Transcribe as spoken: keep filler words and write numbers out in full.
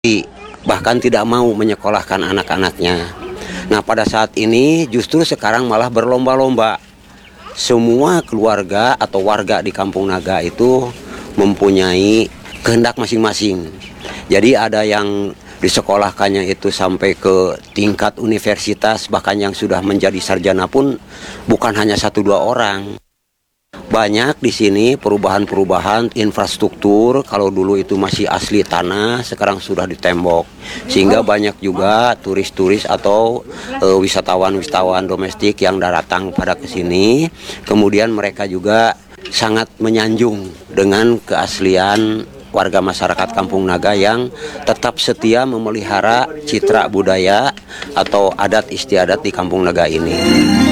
bahkan tidak mau menyekolahkan anak-anaknya. Nah, pada saat ini justru sekarang malah berlomba-lomba. Semua keluarga atau warga di Kampung Naga itu mempunyai kehendak masing-masing. Jadi ada yang disekolahkannya itu sampai ke tingkat universitas, bahkan yang sudah menjadi sarjana pun bukan hanya satu dua orang. Banyak di sini perubahan-perubahan infrastruktur. Kalau dulu itu masih asli tanah, sekarang sudah ditembok. Sehingga banyak juga turis-turis atau e, wisatawan-wisatawan domestik yang datang pada ke sini. Kemudian mereka juga sangat menyanjung dengan keaslian warga masyarakat Kampung Naga yang tetap setia memelihara citra budaya atau adat istiadat di Kampung Naga ini.